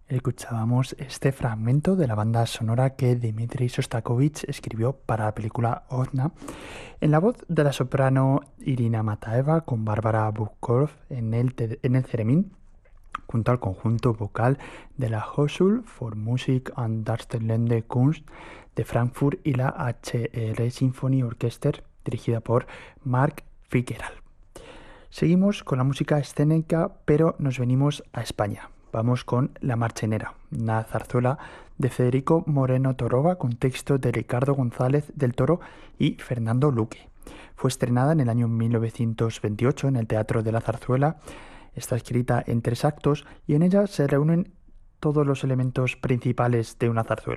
Escuchábamos este fragmento de la banda sonora que Dmitri Shostakovich escribió para la película Odna, en la voz de la soprano Irina Mataeva con Bárbara Bukov en el theremin, junto al conjunto vocal de la Hochschule für Musik und Darstellende Kunst de Frankfurt y la HR Symphony Orchester, dirigida por Mark Fitzgerald. Seguimos con la música escénica, pero nos venimos a España. Vamos con La Marchenera, una zarzuela de Federico Moreno Toroba con texto de Ricardo González del Toro y Fernando Luque. Fue estrenada en el año 1928 en el Teatro de la Zarzuela. Está escrita en 3 actos y en ella se reúnen todos los elementos principales de una zarzuela.